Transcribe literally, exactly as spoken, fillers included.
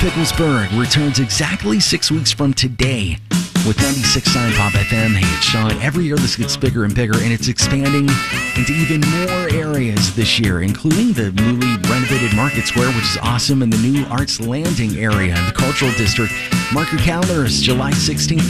Picklesburg returns exactly six weeks from today with ninety-six point nine Pop F M. Hey, it's Sean. Every year this gets bigger and bigger, and it's expanding into even more areas this year, including the newly renovated Market Square, which is awesome, and the new Arts Landing area in the Cultural District. Mark your calendars, July sixteenth